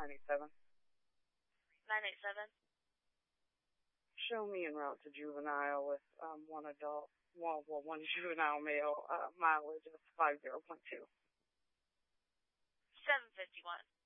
987. 987. Show me en route to juvenile with one adult, one juvenile male, mileage of 50.2. 751.